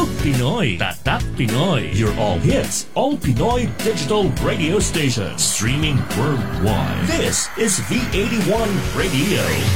Talk Pinoy, Tatak Pinoy. Your all hits, all Pinoy digital radio station. Streaming worldwide. This is V81 Radio.